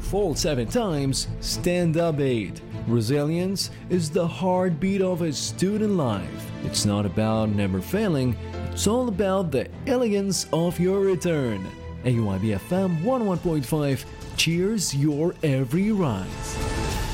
fall 7 times, stand up 8. Resilience is the heartbeat of a student life. It's not about never failing, it's all about the elegance of your return. AUIB FM 101.5 cheers your every rise.